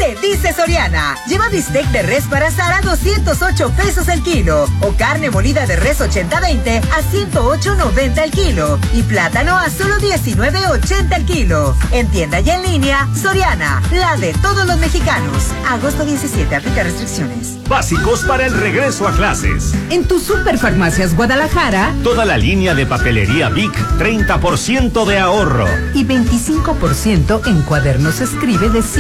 ¿Qué dice Soriana? Lleva bistec de res para asar a 208 pesos el kilo. O carne molida de res 80-20 a 108.90 el kilo. Y plátano a solo 19.80 el kilo. En tienda y en línea, Soriana, la de todos los mexicanos. Agosto 17, aplica restricciones. Básicos para el regreso a clases. En tu Superfarmacias Guadalajara, toda la línea de papelería Vic, 30% de ahorro. Y 25% en cuadernos escribe de